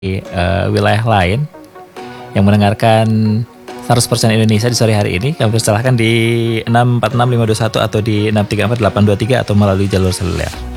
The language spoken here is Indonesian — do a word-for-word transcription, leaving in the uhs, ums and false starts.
uh, wilayah lain yang mendengarkan seratus persen Indonesia di sore hari ini, kami persilahkan di enam empat enam lima dua satu atau di enam tiga empat delapan dua tiga atau melalui jalur seluler.